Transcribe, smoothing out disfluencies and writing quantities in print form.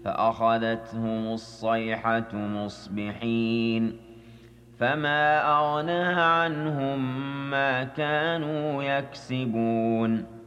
فأخذتهم الصيحة مصبحين فما أغنى عنهم ما كانوا يكسبون